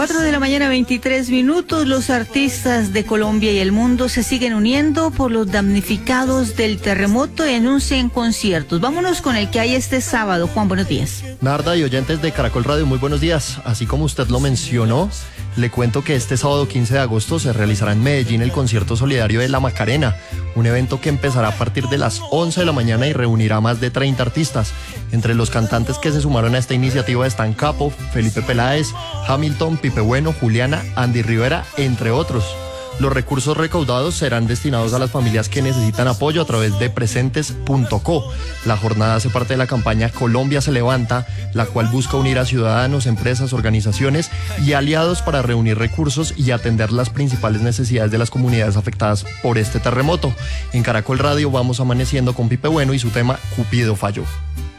4 de la mañana, 23 minutos. Los artistas de Colombia y el mundo se siguen uniendo por los damnificados del terremoto y anuncian conciertos. Vámonos con el que hay este sábado. Juan, buenos días. Narda y oyentes de Caracol Radio, muy buenos días. Así como usted lo mencionó, le cuento que este sábado 15 de agosto se realizará en Medellín el concierto solidario de La Macarena, un evento que empezará a partir de las 11 de la mañana y reunirá más de 30 artistas. Entre los cantantes que se sumaron a esta iniciativa están Capo, Felipe Peláez, Hamilton, Pipe Bueno, Juliana, Andy Rivera, entre otros. Los recursos recaudados serán destinados a las familias que necesitan apoyo a través de presentes.co. La jornada hace parte de la campaña Colombia se levanta, la cual busca unir a ciudadanos, empresas, organizaciones y aliados para reunir recursos y atender las principales necesidades de las comunidades afectadas por este terremoto. En Caracol Radio vamos amaneciendo con Pipe Bueno y su tema Cupido falló.